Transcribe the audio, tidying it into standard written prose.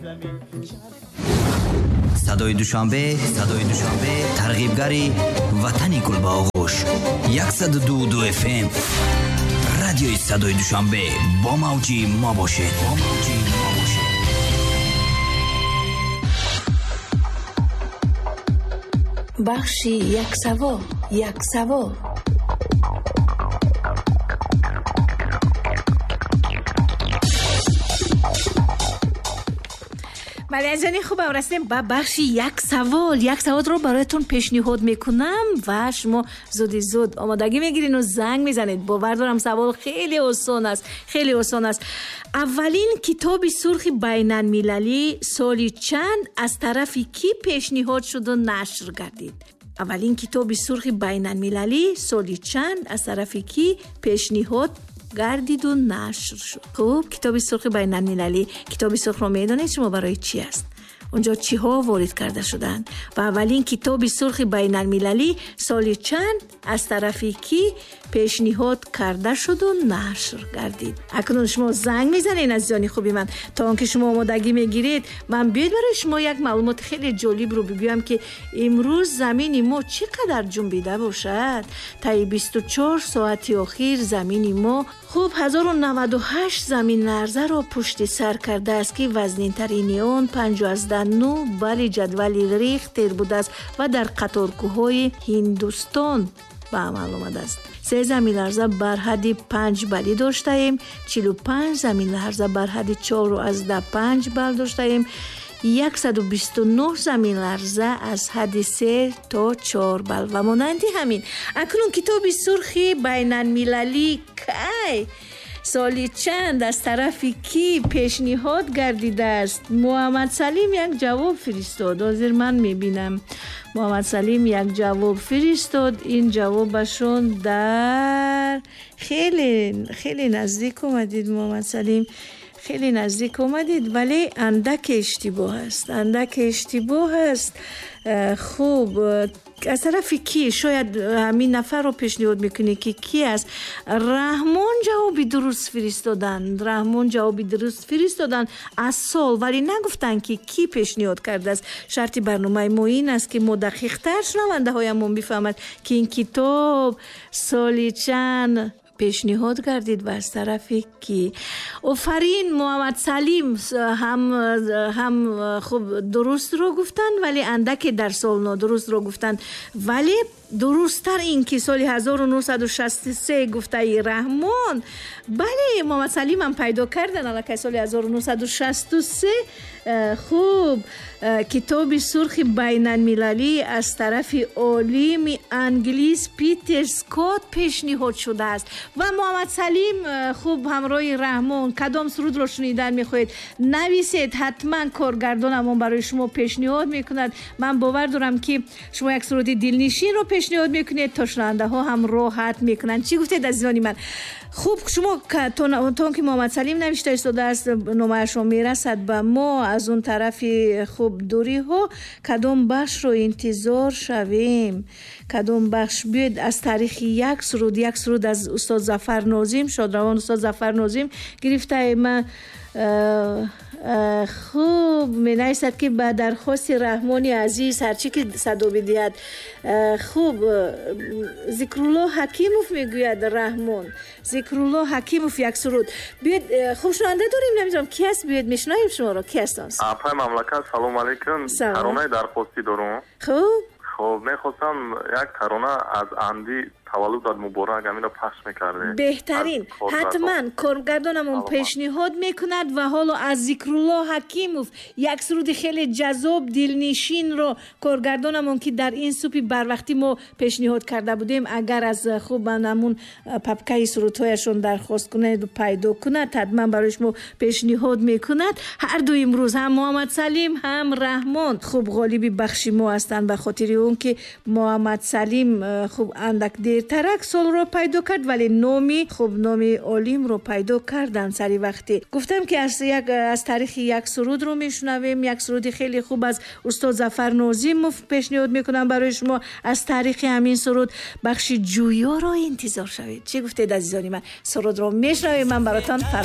صدای دوشنبه ترغیبگری وطنی گلباغوش 102.2 FM رادیوی صدای دوشنبه با موجی ما باشید. بخشی یک سوال بله عزیزانی خوبم رسیدیم به بخش یک سوال رو برایتون پیشنهاد میکنم و شما زود آمادگی میگیرین و زنگ میزنید. باور دارم سوال خیلی آسان است. اولین کتاب سرخ بین المللی سالی چند از طرف کی پیشنهاد شد و نشر گردید؟ اولین کتاب سرخ بین المللی سالی چند از طرف کی پیشنهاد گردید و نشر شد؟ خب کتاب سرخ بین المللی، کتاب سرخ رو میدونید شما برای چی است؟ اونجا چی ها وارد کرده شدند؟ و اولین کتاب سرخ بین المللی سال چند از طرف کی پیشنهاد کرده شد و نشر گردید؟ اکنون شما زنگ میزنین عزیزان خوبی من. تا اون که شما آمادگی میگیرید من بیاید برای شما یک معلومات خیلی جالب رو بگویم که امروز زمین ما چقدر جنبیده باشد. تا 24 ساعت اخیر زمین ما خوب 1098 زمین لرزه را پشت سر کرده است که وزنین ترین آن 59 بر جدول ریختر بوده است و در قطار کوههای هندوستان به عمل آمده است. 3 زمین لرزه بر حد 5 بری داشته ایم، 45 زمین لرزه بر حد 4.5 بر داشته ایم، 129 زمین لرزه از حد 3 تا 4 بر و مانند همین. اکنون کتاب سرخ بین المللی کی سالی چند از طرف کی پیشنهاد گردیده است؟ محمد سلیم یک جواب فرستاد. حاضر من میبینم محمد سلیم یک جواب فرستاد. این جوابشون در خیلی نزدیک اومدید محمد سلیم، خیلی نزدیک اومدید ولی اندک اشتباه است. خوب از طرف کی؟ شاید همین نفر رو پیشنهاد میکنی که کی است؟ رحمان جوابی درست فرستادن از سال، ولی نگفتن که کی پیشنهاد کرده است. شرط برنامه ما این است که ما دقیق تر شنونده هایمون بفهمد که این کتاب سالی چند پیشنهاد گردید و از طرف کی. آفرین محمد سلیم، هم خوب درست رو گفتن ولی اندک در سال نادرست رو گفتن. ولی درست‌تر این که سال 1963 گفته ای رحمان. بله محمد سلیم هم پیدا کردن الان سال 1963. خوب کتاب سرخ بین المللی از طرف عالم انگلیس پیتر اسکات پیشنهاد شده است و محمد سلیم خوب همراه رحمان کدام سرود رو شنیدن میخواهید نویسید، حتما کارگردانمون برای شما پیشنهاد میکند. من باور دارم که شما یک سرود دلنشین رو پیشنهاد میکنید تا شنونده ها هم راحت میکنن. چی گفتید عزیزانی من؟ خوب شما تا که محمد سلیم نوشته ایستاده است نامه‌اش میرسد به ما از اون طرف خوب دوری ها کدام بخش رو انتظار شویم؟ کدام بخش بیاد؟ از تاریخ یک سرود از استاد ظفر ناظم، شادروان استاد ظفر ناظم گرفته. من خوب می نویسد که به درخواست رحمانی عزیز هرچی که صدا بدهد. خوب ذکرالله حکیموف میگوید رحمان، ذکرالله حکیموف یک سرود بیاد. خوب شنونده داریم، نمیدونم کی هست، بیاد میشنویم شما رو. کی هستن؟ اپای مملکت سلام علیکم. ترانه درخواستی دارم. خب میخواستم یک ترانه از اندی تولد مبارک همین رو پخش میکرده. بهترین، حتما کارگردانمون پیشنهاد میکند و حالا از ذکرالله حکیموف یک سرود خیلی جذاب دلنشین رو کارگردانمون که در این سوپی بر وقتی ما پیشنهاد کرده بودیم اگر از خوب همون پپکای سرودهایشون درخواست کند و پیدا کند حتما برایش ما پیشنهاد میکند. هر دو امروز هم محمد سلیم هم رحمان خوب غالبی بخش ما هستند به خاطر اون که محمد سلیم خوب اندک ترک سال رو پیدا کرد ولی نامی عالم رو پیدا کردن سری وقتی. گفتم که از تاریخ یک سرود رو میشنویم. یک سرود خیلی خوب از استاد ظفر ناظم پیشنهاد میکنم برای شما. از تاریخ همین سرود بخش جویا رو انتظار شوید. چی گفتید عزیزانی من؟ سرود رو میشنویم. من براتون